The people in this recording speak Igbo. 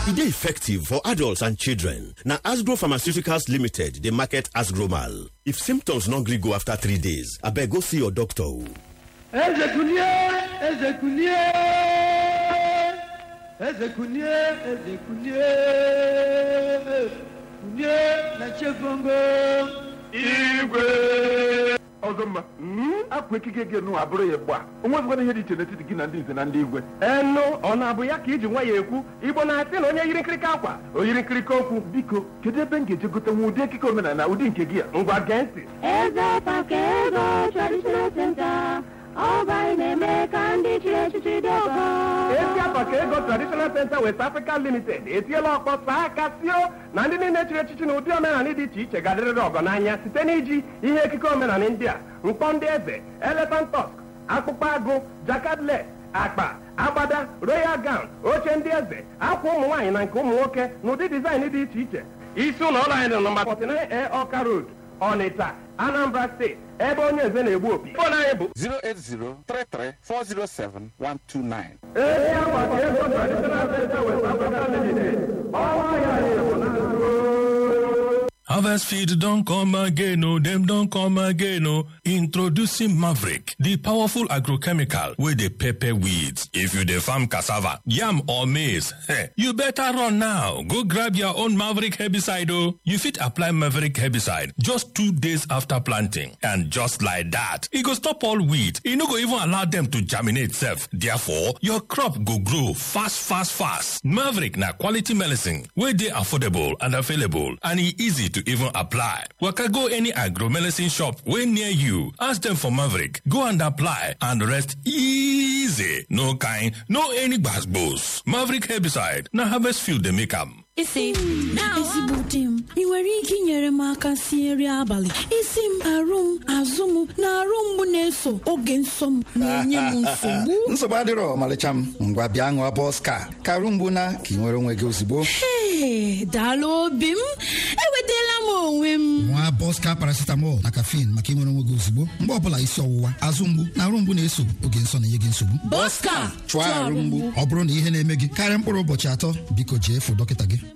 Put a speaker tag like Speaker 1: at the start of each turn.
Speaker 1: E dey effective for adults and children. Na Asgro Pharmaceuticals Limited dey market Asgromal. If symptoms no gree go after 3 days, abeg go see your doctor.
Speaker 2: Ozomba, akwekike gị nụ abụrụ ya gba. Onwezikwana ihe dị iche n'etiti gị na ndị nze na ndị igwe.
Speaker 3: Enu, ọ na-abụ ya ka iji nwa ya ekwu, Igbo na-asị na onye yiri nkirika akwa, o yiri nkirika okwu.
Speaker 2: Biko, kedu ebe m ga-eje gote nwa ụdị ekike omenala ụdị nke gị a?
Speaker 3: Ngwa gee ntị.
Speaker 4: Eze Pakego Traditional Center, Ọba na-eme ka ndị chiri echichi dị ọgọ.
Speaker 3: Ezi Pakego Traditional Center West Africa Limited etiela ọkpọ saa aka sio na ndị niile chiri echichi na ụdị omenala dị iche iche ga-adịrịrị ọgọ n'anya site n'iji ihe ekike omenala ndị a: mkpọ ndị eze, elephant tusk, akpụkpọ agụ, jakadle, akpa, agbada, royal gown, oche ndị eze, akwa ụmụ nwaanyị na nke ụmụ nwoke na ụdị dizaịn dị iche iche. Isi ụlọ ọrụ anyị dị nọmba 49A Ọka Road, Ọnịcha, Anambra State, ebe onye eze na-egbu opi. Fon anyị bụ
Speaker 5: 08033407129.
Speaker 3: Ezi Pakego Traditional Center West Africa Limited. Ọnwa ya na-egbu na
Speaker 6: Harvest Feed don't come again, oh, them don't come again, oh. Introducing Maverick, the powerful agrochemical with the pepper weeds. If you dey farm cassava, yam or maize, you better run now. Go grab your own Maverick herbicide, oh. You fit apply Maverick herbicide just 2 days after planting. And just like that, it go stop all weed. It no go even allow them to germinate self. Therefore, your crop go grow fast. Maverick na quality medicine, wey dey affordable and available, and e easy to even apply. Waka go any agro-medicine shop wey near you. Ask them for Maverick. Go and apply and rest easy. No kind, no any gbas. Maverick herbicide. Na Harvest Field dey make am.
Speaker 7: Isi ezigbo di m, ị nwere ike inyere m aka sie nri abalị? Isi m, arụ m, azụ m na arụ mgbu na-eso oge nsọ m na-enye m nsogbu.
Speaker 8: Nsogbu adịrọ ọmalịcha m. Ngwa bịa ṅụọ Boska ka arụ mgbu na ka ị nwere onwe gị ozugbo.
Speaker 7: Daalụ obi m, enwetala m onwe m.
Speaker 8: Nwa Boska paracetamol na caffeine maka inwere onwe gị ozugbo mgbe ọbụla isi ọwụwa, azụ mgbu na arụ mgbu na-eso oge nsọ na-enye gị nsogbu.
Speaker 7: Boska
Speaker 8: chụọ arụ mgbu. Ọ bụrụ na ihe na-eme gị karịa mkpụrụ ụbọchị 3, biko jee fụ dọkịta gị.